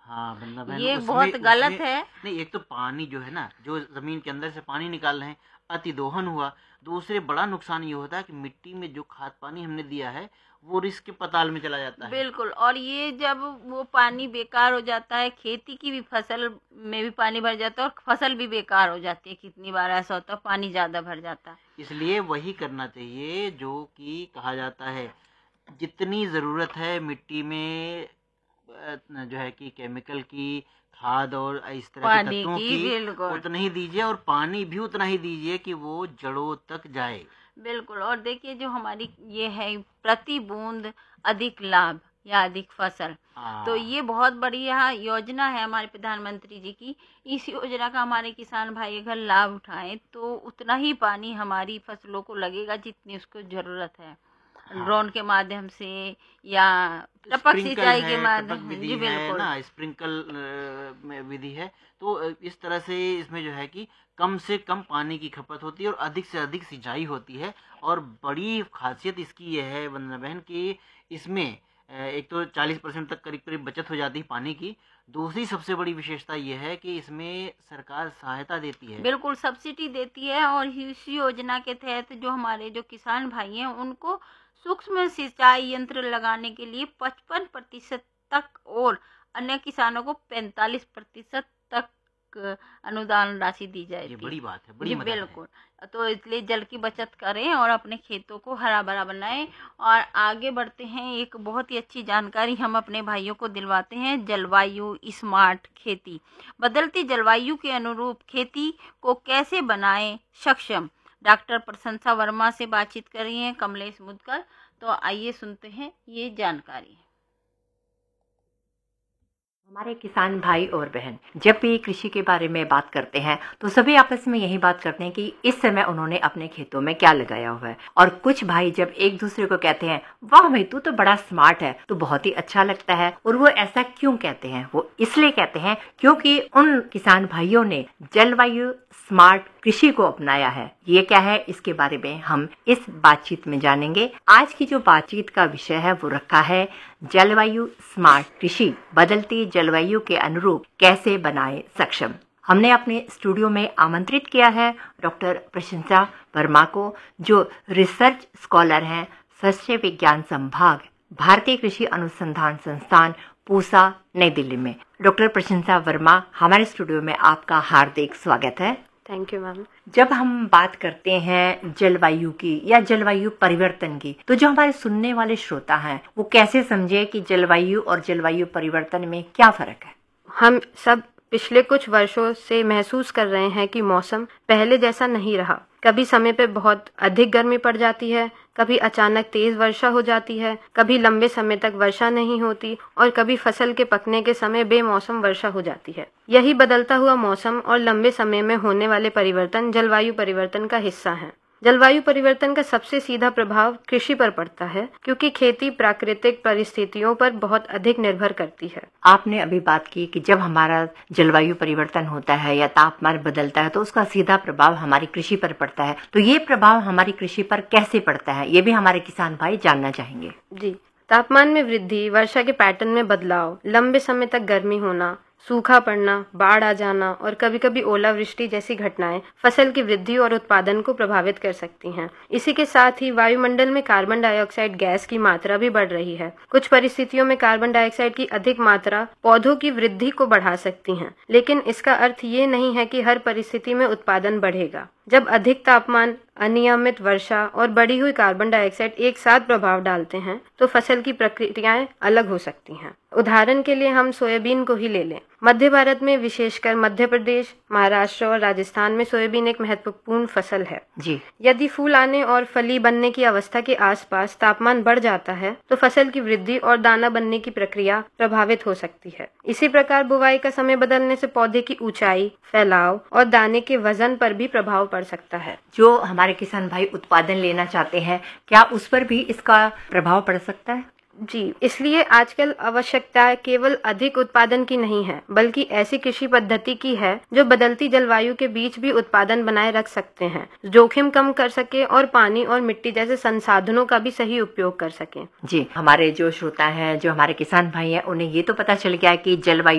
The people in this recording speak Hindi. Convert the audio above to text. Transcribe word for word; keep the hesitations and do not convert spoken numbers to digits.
हाँ वंदना बहन, ये उसमें बहुत गलत उसमें है। नहीं, एक तो पानी जो है ना, जो जमीन के अंदर से पानी निकाल रहे हैं, अतिदोहन हुआ। दूसरे बड़ा नुकसान ये होता है कि मिट्टी में जो खाद पानी हमने दिया है वो रिस्क के पताल में चला जाता है। बिल्कुल, और ये जब वो पानी बेकार हो जाता है, खेती की भी फसल में भी पानी भर जाता है और फसल भी बेकार हो जाती है। कितनी बार ऐसा होता है, पानी ज्यादा भर जाता है। इसलिए वही करना चाहिए जो कि कहा जाता है, जितनी ज़रूरत है मिट्टी में अ, जो है कि केमिकल की, खाद और इस तरह के पानी तत्वों की, की, बिल्कुल उतना ही दीजिए और पानी भी उतना ही दीजिए कि वो जड़ों तक जाए। बिल्कुल। और देखिए, जो हमारी ये है प्रति बूंद अधिक लाभ या अधिक फसल, तो हाँ ये बहुत बढ़िया योजना है हमारे प्रधानमंत्री जी की। इस योजना का हमारे किसान भाई अगर लाभ उठाएं तो उतना ही पानी हमारी फसलों को लगेगा जितनी उसको जरूरत है। हाँ, ड्रोन के माध्यम से या टपक स्प्रिंकल सिंचाई है, के टपक माध्यम, विधि जी है बिल्कुल। ना, स्प्रिंकल अ, में विधि है। तो अ, इस तरह से इसमें जो है कि कम से कम पानी की खपत होती है और अधिक से अधिक सिंचाई होती है। और बड़ी खासियत इसकी यह है वंदना बहन कि इसमें अ, एक तो चालीस परसेंट तक करीब करीब बचत हो जाती है पानी की। दूसरी सबसे बड़ी विशेषता यह है कि इसमें सरकार सहायता देती है। बिल्कुल सब्सिडी देती है, और इस योजना के तहत जो हमारे जो किसान भाई हैं उनको सूक्ष्म सिंचाई यंत्र लगाने के लिए पचपन प्रतिशत तक और अन्य किसानों को पैंतालीस प्रतिशत तक अनुदान राशि दी ये जाती है। बड़ी बात है, बड़ी जी मदद है। बिल्कुल। तो इसलिए जल की बचत करें और अपने खेतों को हरा भरा बनाएं। और आगे बढ़ते हैं, एक बहुत ही अच्छी जानकारी हम अपने भाइयों को दिलवाते हैं। जलवायु स्मार्ट खेती, बदलती जलवायु के अनुरूप खेती को कैसे बनाएं सक्षम। डॉक्टर प्रशंसा वर्मा से बातचीत कर रही हैं कमलेश मुदगल। तो आइए सुनते हैं ये जानकारी। हमारे किसान भाई और बहन जब भी कृषि के बारे में बात करते हैं तो सभी आपस में यही बात करते हैं कि इस समय उन्होंने अपने खेतों में क्या लगाया हुआ है। और कुछ भाई जब एक दूसरे को कहते हैं वाह भाई तू तो बड़ा स्मार्ट है, तो बहुत ही अच्छा लगता है। और वो ऐसा क्यों कहते हैं? वो इसलिए कहते हैं क्योंकि उन किसान भाइयों ने जलवायु स्मार्ट कृषि को अपनाया है। ये क्या है, इसके बारे में हम इस बातचीत में जानेंगे। आज की जो बातचीत का विषय है वो रखा है जलवायु स्मार्ट कृषि, बदलती जलवायु के अनुरूप कैसे बनाए सक्षम। हमने अपने स्टूडियो में आमंत्रित किया है डॉक्टर प्रशंसा वर्मा को, जो रिसर्च स्कॉलर हैं सस्य विज्ञान संभाग, भारतीय कृषि अनुसंधान संस्थान, पूसा, नई दिल्ली में। डॉक्टर प्रशंसा वर्मा, हमारे स्टूडियो में आपका हार्दिक स्वागत है। Thank you ma'am. जब हम बात करते हैं जलवायु की या जलवायु परिवर्तन की, तो जो हमारे सुनने वाले श्रोता हैं वो कैसे समझे कि जलवायु और जलवायु परिवर्तन में क्या फर्क है? हम सब पिछले कुछ वर्षों से महसूस कर रहे हैं कि मौसम पहले जैसा नहीं रहा। कभी समय पे बहुत अधिक गर्मी पड़ जाती है, कभी अचानक तेज वर्षा हो जाती है, कभी लंबे समय तक वर्षा नहीं होती और कभी फसल के पकने के समय बेमौसम वर्षा हो जाती है। यही बदलता हुआ मौसम और लंबे समय में होने वाले परिवर्तन जलवायु परिवर्तन का हिस्सा हैं। जलवायु परिवर्तन का सबसे सीधा प्रभाव कृषि पर पड़ता है क्योंकि खेती प्राकृतिक परिस्थितियों पर बहुत अधिक निर्भर करती है। आपने अभी बात की कि जब हमारा जलवायु परिवर्तन होता है या तापमान बदलता है तो उसका सीधा प्रभाव हमारी कृषि पर पड़ता है। तो ये प्रभाव हमारी कृषि पर कैसे पड़ता है, ये भी हमारे किसान भाई जानना चाहेंगे। जी, तापमान में वृद्धि, वर्षा के पैटर्न में बदलाव, लंबे समय तक गर्मी होना, सूखा पड़ना, बाढ़ आ जाना और कभी कभी ओलावृष्टि जैसी घटनाएं फसल की वृद्धि और उत्पादन को प्रभावित कर सकती हैं। इसी के साथ ही वायुमंडल में कार्बन डाइऑक्साइड गैस की मात्रा भी बढ़ रही है। कुछ परिस्थितियों में कार्बन डाइऑक्साइड की अधिक मात्रा पौधों की वृद्धि को बढ़ा सकती है, लेकिन इसका अर्थ ये नहीं है कि हर परिस्थिति में उत्पादन बढ़ेगा। जब अधिक तापमान, अनियमित वर्षा और बढ़ी हुई कार्बन डाइऑक्साइड एक साथ प्रभाव डालते हैं तो फसल की प्रक्रियाएं अलग हो सकती हैं। उदाहरण के लिए हम सोयाबीन को ही ले लें। मध्य भारत में, विशेषकर मध्य प्रदेश, महाराष्ट्र और राजस्थान में सोयाबीन एक महत्वपूर्ण फसल है। जी। यदि फूल आने और फली बनने की अवस्था के आसपास तापमान बढ़ जाता है तो फसल की वृद्धि और दाना बनने की प्रक्रिया प्रभावित हो सकती है। इसी प्रकार बुवाई का समय बदलने से पौधे की ऊंचाई, फैलाव और दाने के वजन पर भी प्रभाव पड़ सकता है। जो हमारे किसान भाई उत्पादन लेना चाहते हैं, क्या उस पर भी इसका प्रभाव पड़ सकता है? जी, इसलिए आजकल आवश्यकता केवल अधिक उत्पादन की नहीं है, बल्कि ऐसी कृषि पद्धति की है जो बदलती जलवायु के बीच भी उत्पादन बनाए रख सकते हैं, जोखिम कम कर सके और पानी और मिट्टी जैसे संसाधनों का भी सही उपयोग कर सके। जी, हमारे जो श्रोता हैं, जो हमारे किसान भाई हैं, उन्हें ये तो पता चल गया कि जलवायु